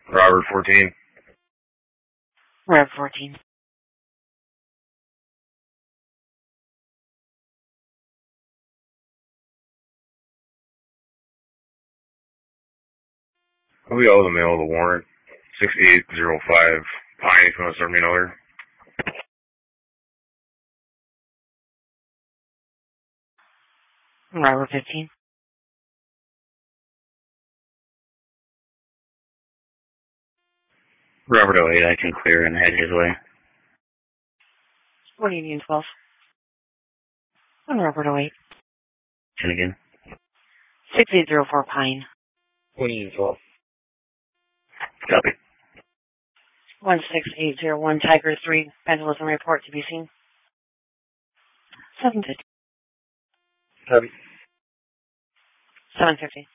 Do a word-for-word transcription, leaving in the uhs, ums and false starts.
Robert fourteen. Robert fourteen. We owe the mail the warrant. six eight zero five Pine, if you want to serve me another. Robert fifteen. Robert oh eight, I can clear and head his way. What do you need, twelve? I'm Robert oh eight. And again? six eight zero four Pine. What do you need, twelve? Copy. one six eight zero one Tiger three, vandalism report to be seen. seven fifty. Copy. seven fifty.